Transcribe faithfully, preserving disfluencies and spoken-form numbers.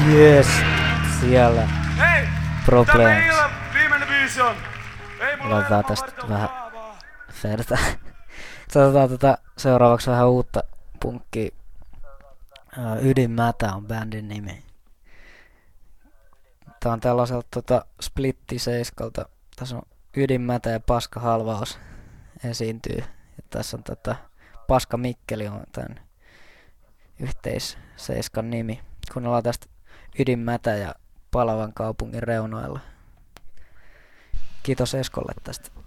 Yes, siellä. Hei! Problems. Tämä illan viimeinen biisi on. Ei mulla Laitetaan enää tästä opettelu vähän kaavaa. verta. Otetaan tätä seuraavaksi vähän uutta punkkia. Uh, Ydinmätä on bändin nimi. Tää on tällaiselta tota, Splitti seiskalta. Tässä on Ydinmätä ja Paska Halvaus esiintyy. Ja tässä on tota, Paska Mikkeli on tän yhteisseiskan nimi. Kuunnellaan tästä Ydinmätä ja Palavan kaupungin reunoilla. Kiitos Eskolle tästä.